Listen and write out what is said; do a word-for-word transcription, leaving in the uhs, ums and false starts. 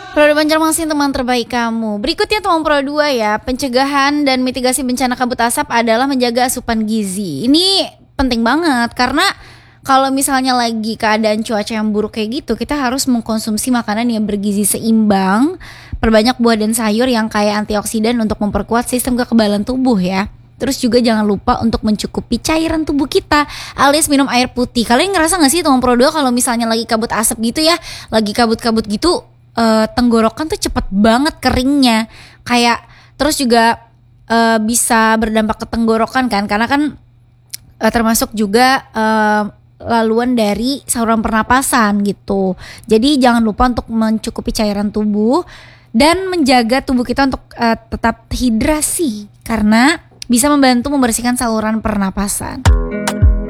Produk Banjarmasin, teman terbaik kamu. Berikutnya teman Pro dua ya. Pencegahan dan mitigasi bencana kabut asap adalah menjaga asupan gizi. Ini penting banget karena kalau misalnya lagi keadaan cuaca yang buruk kayak gitu, kita harus mengkonsumsi makanan yang bergizi seimbang. Perbanyak buah dan sayur yang kaya antioksidan untuk memperkuat sistem kekebalan tubuh ya. Terus juga jangan lupa untuk mencukupi cairan tubuh kita, alias minum air putih. Kalian ngerasa gak sih teman Pro dua kalau misalnya lagi kabut asap gitu ya, lagi kabut-kabut gitu, uh, tenggorokan tuh cepet banget keringnya. Kayak terus juga uh, bisa berdampak ke tenggorokan kan, karena kan uh, termasuk juga uh, laluan dari saluran pernapasan gitu. Jadi jangan lupa untuk mencukupi cairan tubuh dan menjaga tubuh kita untuk uh, tetap hidrasi, karena bisa membantu membersihkan saluran pernapasan.